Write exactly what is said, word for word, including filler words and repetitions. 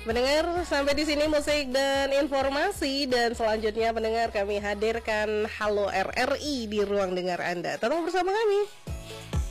Mendengar sampai di sini musik dan informasi, dan selanjutnya pendengar kami hadirkan Halo R R I di ruang dengar Anda. Tetap bersama kami.